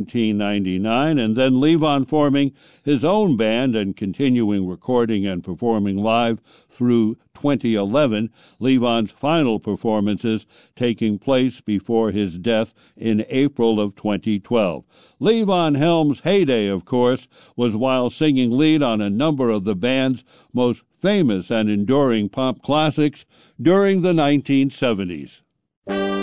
1999, and then Levon forming his own band and continuing recording and performing live through 2011, Levon's final performances taking place before his death in April of 2012. Levon Helm's heyday, of course, was while singing lead on a number of the band's most famous and enduring pop classics during the 1970s.